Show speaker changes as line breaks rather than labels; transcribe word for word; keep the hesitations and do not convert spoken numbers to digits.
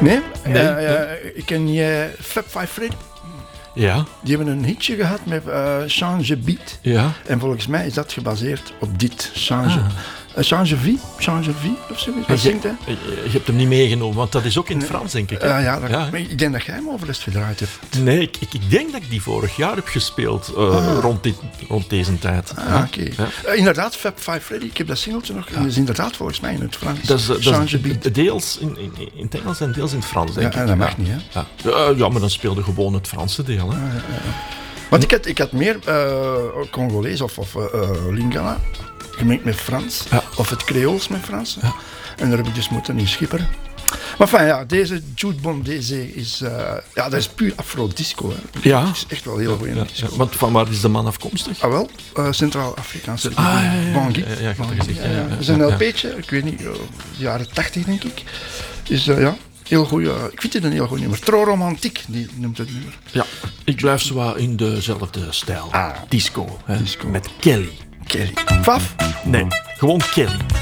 Nee?
Nee,
Uh,
nee.
uh, ik ken je Fab Five Freddy.
Ja.
Die hebben een hitje gehad met uh, Change Beat.
Ja.
En volgens mij is dat gebaseerd op dit. Change,
Ah.
uh, change Vie. Change Vie of zoiets. Wat
je,
zingt hij?
je hebt hem niet meegenomen, want dat is ook in het
Nee.
Frans, denk ik. Hè?
Uh, ja, dat,
ja.
maar ik denk dat jij hem overlast gedraaid hebt.
Nee, ik, ik, ik denk dat ik die vorig jaar heb gespeeld, uh, ah. rond, dit, rond deze tijd.
Ah,
ja.
oké. Okay.
Ja.
Uh, inderdaad, Fab Five Freddy. Ik heb dat singeltje nog. Ja. Dat is inderdaad volgens mij in het Frans.
Dat is, uh,
Change
dat is
Beat.
deels in, in, in het Engels en deels in het Frans, denk
ja,
ik.
dat mag
ja.
niet, hè?
Ja. Uh, ja, maar dan speelde gewoon het Franse deel. Hè.
Ah, ja, ja. Want ik had, ik had meer uh, Congolees of, of uh, Lingala gemengd met Frans. Ja. Of het Creools met Frans. Ja. En daar heb ik dus moeten in schipperen. Maar enfin, ja, deze Jude Bondese is, uh, ja, dat is puur afro-disco. Hè.
Ja.
Dat is echt wel heel goed in
ja,
disco.
ja. Want van waar is de man afkomstig?
Ah wel, uh, Centraal-Afrikaanse
ah, ja, ja, ja.
Bangui.
Ja, ja, ja,
Bangui.
ja, ja, ja.
Dat is een L P'tje, ik weet niet, uh, jaren tachtig denk ik. Dus uh, ja, heel goed. Uh, ik vind dit een heel goed nummer. Trop romantiek, die noemt het nummer.
Ja, ik blijf zo wat in dezelfde stijl.
Ah.
Disco, hè.
Disco.
Met Kelly.
Kelly. Faf?
Nee, gewoon Kelly.